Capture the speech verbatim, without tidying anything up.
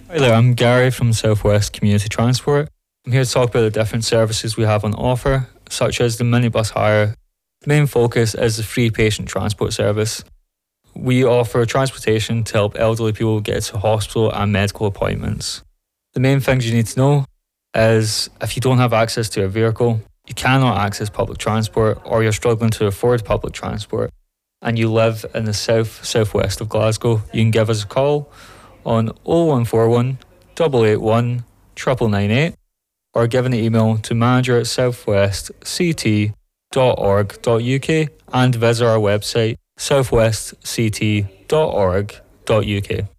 Hi there, I'm Gary from Southwest Community Transport. I'm here to talk about the different services we have on offer, such as the minibus hire. The main focus is the free patient transport service. We offer transportation to help elderly people get to hospital and medical appointments. The main things you need to know is if you don't have access to a vehicle, you cannot access public transport, or you're struggling to afford public transport, and you live in the south southwest of Glasgow, you can give us a call on oh one four one, eight eight one, nine nine nine eight or give an email to manager at southwest c t dot org dot u k and visit our website southwest c t dot org dot u k.